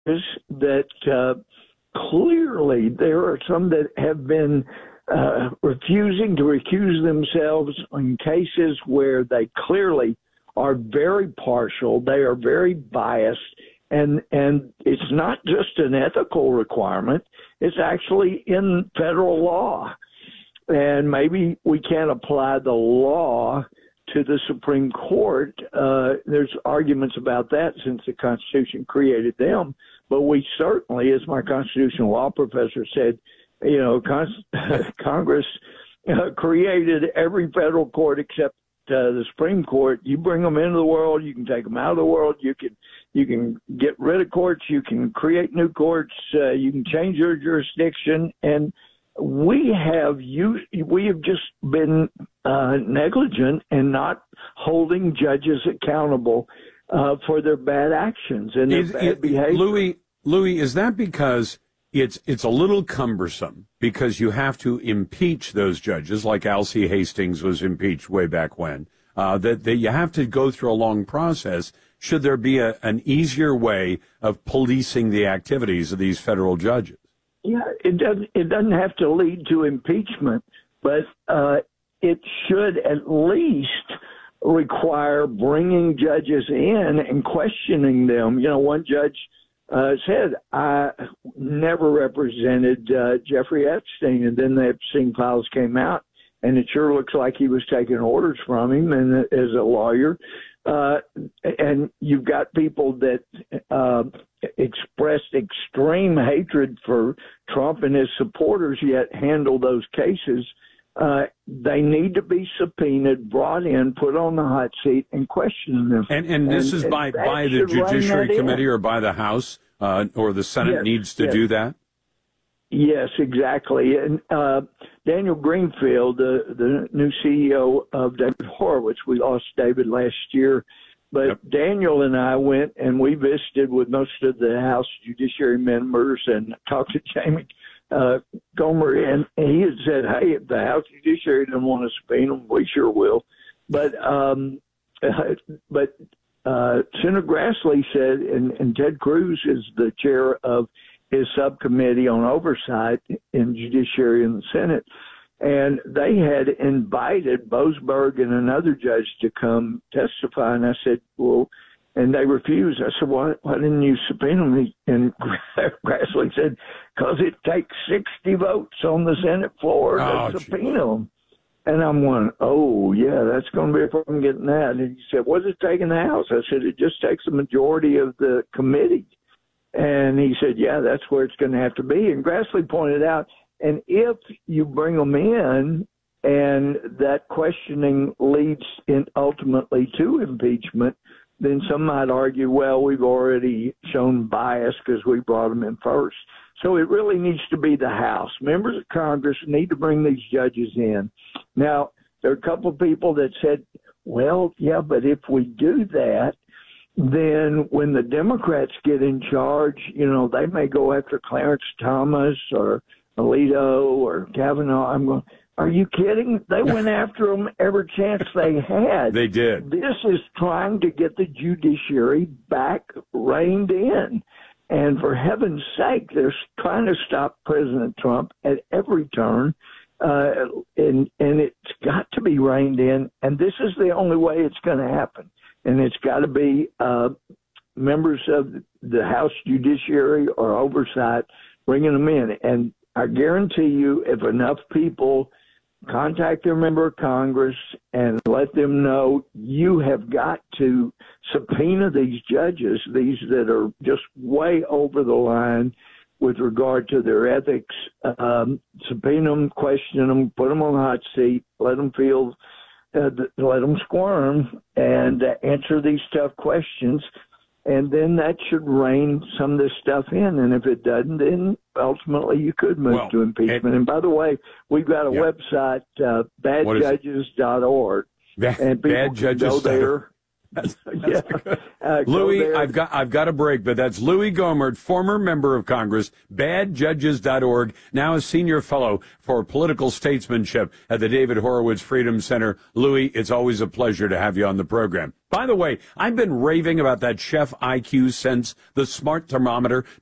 that clearly there are some that have been refusing to recuse themselves in cases where they clearly are very partial, they are very biased, and it's not just an ethical requirement, it's actually in federal law. And maybe we can't apply the law to the Supreme Court. There's arguments about that since the Constitution created them. But we certainly, as my constitutional law professor said, Congress created every federal court except the Supreme Court. You bring them into the world, you can take them out of the world, you can get rid of courts, you can create new courts, you can change your jurisdiction, and we have just been negligent in not holding judges accountable for their bad actions and their bad behavior. Louis, is that because it's a little cumbersome because you have to impeach those judges, like Alcee Hastings was impeached way back when, that you have to go through a long process? Should there be an easier way of policing the activities of these federal judges? Yeah, it doesn't have to lead to impeachment, but it should at least require bringing judges in and questioning them. One judge said, I never represented Jeffrey Epstein, and then the Epstein files came out, and it sure looks like he was taking orders from him and as a lawyer. And you've got people that expressed extreme hatred for Trump and his supporters, yet handle those cases. They need to be subpoenaed, brought in, put on the hot seat, and question them. And this is by the Judiciary Committee or by the House or the Senate needs to do that? Yes, exactly. And Daniel Greenfield, the new CEO of David Horowitz, we lost David last year, but Daniel and I went and we visited with most of the House Judiciary members and talked to Jamie Comer, and he had said, hey, if the House Judiciary doesn't want to subpoena them, we sure will. But Senator Grassley said, and Ted Cruz is the chair of his subcommittee on oversight in Judiciary in the Senate, and they had invited Boasberg and another judge to come testify. And I said, well, and they refused. I said, why didn't you subpoena me? And Grassley said, because it takes 60 votes on the Senate floor to subpoena them. And I'm going, oh, yeah, that's going to be a problem getting that. And he said, what's it taking the House? I said, it just takes a majority of the committee. And he said, yeah, that's where it's going to have to be. And Grassley pointed out, and if you bring them in and that questioning leads ultimately to impeachment, then some might argue, well, we've already shown bias because we brought them in first. So it really needs to be the House. Members of Congress need to bring these judges in. Now, there are a couple of people that said, well, yeah, but if we do that, then when the Democrats get in charge, they may go after Clarence Thomas or Alito or Kavanaugh. I'm going, are you kidding? They went after them every chance they had. They did. This is trying to get the judiciary back reined in. And for heaven's sake, they're trying to stop President Trump at every turn. And it's got to be reined in. And this is the only way it's going to happen. And it's got to be members of the House Judiciary or Oversight bringing them in. And I guarantee you, if enough people contact their member of Congress and let them know you have got to subpoena these judges, these that are just way over the line with regard to their ethics, subpoena them, question them, put them on the hot seat, let them feel let them squirm and answer these tough questions, and then that should rein some of this stuff in. And if it doesn't, then ultimately you could move to impeachment. And by the way, we've got a website, badjudges.org, and people can go there Yeah. Louis, I've got a break, but that's Louis Gohmert, former member of Congress, badjudges.org, now a senior fellow for political statesmanship at the David Horowitz Freedom Center. Louis, it's always a pleasure to have you on the program. By the way, I've been raving about that Chef IQ since the smart thermometer.